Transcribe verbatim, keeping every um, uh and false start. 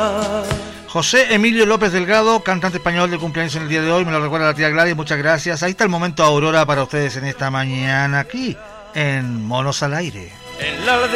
José Emilio López Delgado, cantante español de cumpleaños en el día de hoy, me lo recuerda la tía Gladys, muchas gracias. Ahí está el momento Aurora para ustedes en esta mañana aquí en Monos al Aire. En la